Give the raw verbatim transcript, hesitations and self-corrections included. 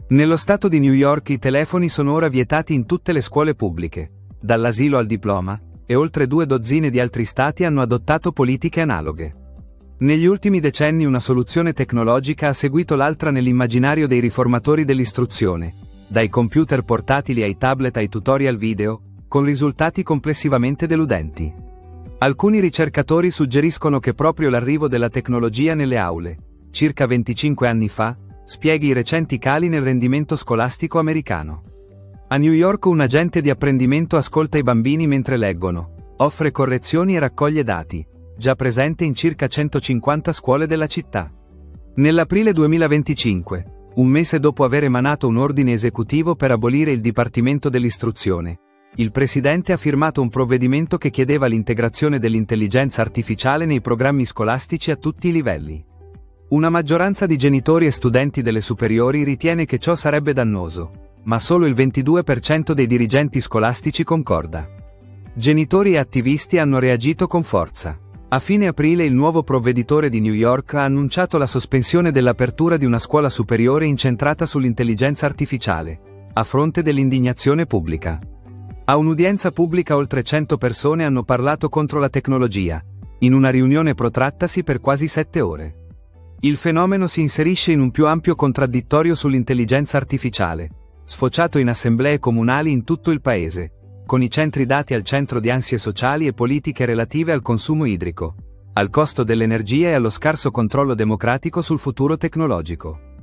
Nello stato di New York i telefoni sono ora vietati in tutte le scuole pubbliche, dall'asilo al diploma, e oltre due dozzine di altri stati hanno adottato politiche analoghe. Negli ultimi decenni una soluzione tecnologica ha seguito l'altra nell'immaginario dei riformatori dell'istruzione, dai computer portatili ai tablet ai tutorial video, con risultati complessivamente deludenti. Alcuni ricercatori suggeriscono che proprio l'arrivo della tecnologia nelle aule, circa venticinque anni fa, spieghi i recenti cali nel rendimento scolastico americano. A New York un agente di apprendimento ascolta i bambini mentre leggono, offre correzioni e raccoglie dati, già presente in circa centocinquanta scuole della città. Nell'aprile duemilaventicinque, un mese dopo aver emanato un ordine esecutivo per abolire il Dipartimento dell'Istruzione, il presidente ha firmato un provvedimento che chiedeva l'integrazione dell'intelligenza artificiale nei programmi scolastici a tutti i livelli. Una maggioranza di genitori e studenti delle superiori ritiene che ciò sarebbe dannoso, ma solo il ventidue per cento dei dirigenti scolastici concorda. Genitori e attivisti hanno reagito con forza. A fine aprile il nuovo provveditore di New York ha annunciato la sospensione dell'apertura di una scuola superiore incentrata sull'intelligenza artificiale, a fronte dell'indignazione pubblica. A un'udienza pubblica oltre cento persone hanno parlato contro la tecnologia, in una riunione protrattasi per quasi sette ore. Il fenomeno si inserisce in un più ampio contraddittorio sull'intelligenza artificiale, sfociato in assemblee comunali in tutto il paese, con i centri dati al centro di ansie sociali e politiche relative al consumo idrico, al costo dell'energia e allo scarso controllo democratico sul futuro tecnologico.